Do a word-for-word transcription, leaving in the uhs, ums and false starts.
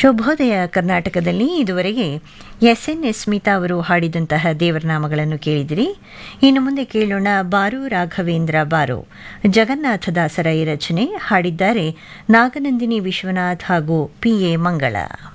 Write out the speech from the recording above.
ಶುಭೋದಯ ಕರ್ನಾಟಕದಲ್ಲಿ ಇದುವರೆಗೆ ಎಸ್ ಎನ್ ಎಸ್ ಸ್ಮಿತಾ ಅವರು ಹಾಡಿದಂತಹ ದೇವರನಾಮಗಳನ್ನು ಕೇಳಿದಿರಿ. ಇನ್ನು ಮುಂದೆ ಕೇಳೋಣ ಬಾರು ರಾಘವೇಂದ್ರ ಬಾರು, ಜಗನ್ನಾಥದಾಸರ ಈ ರಚನೆ. ಹಾಡಿದ್ದಾರೆ ನಾಗನಂದಿನಿ ವಿಶ್ವನಾಥ್ ಹಾಗೂ ಪಿ ಎ ಮಂಗಳ.